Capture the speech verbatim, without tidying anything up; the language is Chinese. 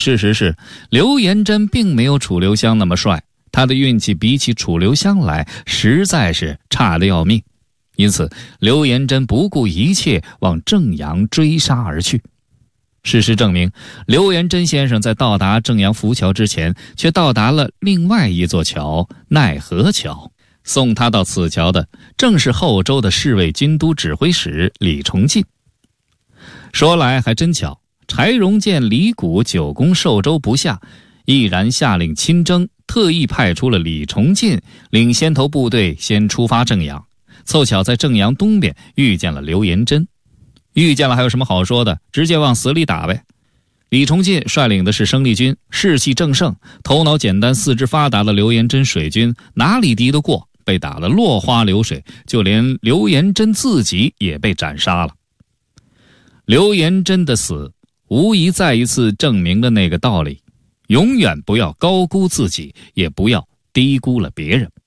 事实是，刘延珍并没有楚留香那么帅，他的运气比起楚留香来，实在是差得要命。因此，刘延珍不顾一切往正阳追杀而去。事实证明，刘延珍先生在到达正阳浮桥之前，却到达了另外一座桥——奈何桥。送他到此桥的，正是后周的侍卫军都指挥使李崇进。说来还真巧，柴荣见李谷久攻寿州不下，毅然下令亲征，特意派出了李崇进领先头部队先出发正阳。凑巧在正阳东边遇见了刘延珍，遇见了还有什么好说的，直接往死里打呗。李崇进率领的是生力军，士气正盛，头脑简单四肢发达的刘延珍水军哪里敌得过，被打得落花流水，就连刘延珍自己也被斩杀了。刘延珍的死无疑再一次证明了那个道理，永远不要高估自己，也不要低估了别人。